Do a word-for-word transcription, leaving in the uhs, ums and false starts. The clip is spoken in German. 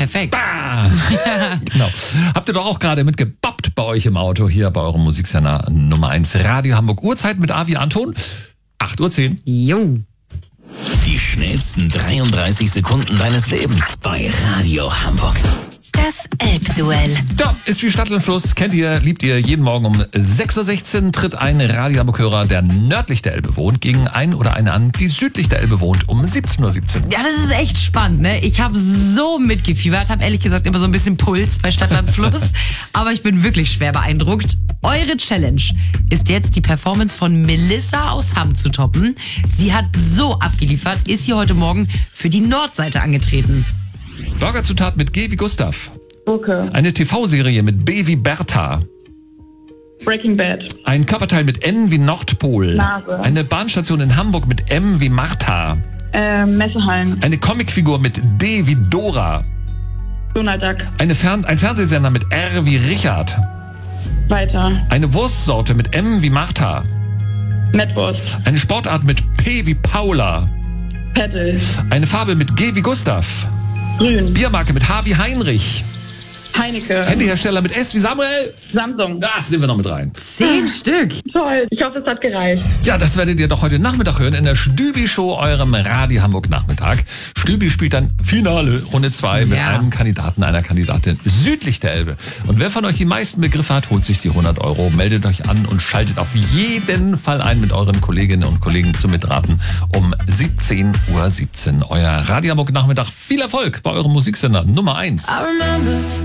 perfekt. Bah! Genau. Habt ihr doch auch gerade mitgebappt bei euch im Auto hier bei eurem Musiksender Nummer eins Radio Hamburg. Uhrzeit mit Avi Anton. acht Uhr zehn. Jo. Die schnellsten dreiunddreißig Sekunden deines Lebens bei Radio Hamburg. Das Elbduell. Ja, ist wie Stadt und Fluss. Kennt ihr, liebt ihr. Jeden Morgen um sechs Uhr sechzehn tritt ein Radio Hamburg-Hörer, der nördlich der Elbe wohnt, gegen einen oder eine an, die südlich der Elbe wohnt, um siebzehn Uhr siebzehn. Ja, das ist echt spannend, ne? Ich habe so mitgefiebert, habe ehrlich gesagt immer so ein bisschen Puls bei Stadt, Land, Fluss. Aber ich bin wirklich schwer beeindruckt. Eure Challenge ist jetzt, die Performance von Melissa aus Hamm zu toppen. Sie hat so abgeliefert, ist hier heute Morgen für die Nordseite angetreten. Burgerzutat mit G wie Gustav. Gurke. Eine T V-Serie mit B wie Bertha. Breaking Bad. Ein Körperteil mit N wie Nordpol. Nase. Eine Bahnstation in Hamburg mit M wie Martha. Äh, Messehallen. Eine Comicfigur mit D wie Dora. Donald Duck. Eine Fern- ein Fernsehsender mit R wie Richard. Weiter. Eine Wurstsorte mit M wie Martha. Mettwurst. Eine Sportart mit P wie Paula. Paddle. Eine Farbe mit G wie Gustav. Grün. Biermarke mit H wie Heinrich. Heineke. Handyhersteller mit S wie Samuel. Samsung. Da sind wir noch mit rein. Zehn Stück. Toll. Ich hoffe, es hat gereicht. Ja, das werdet ihr doch heute Nachmittag hören in der Stübi-Show, eurem Radio Hamburg Nachmittag. Stübi spielt dann Finale, Runde zwei mit Ja. einem Kandidaten, einer Kandidatin südlich der Elbe. Und wer von euch die meisten Begriffe hat, holt sich die hundert Euro. Meldet euch an und schaltet auf jeden Fall ein mit euren Kolleginnen und Kollegen zum Mitraten um siebzehn Uhr siebzehn. Euer Radio Hamburg Nachmittag. Viel Erfolg bei eurem Musiksender Nummer eins. I remember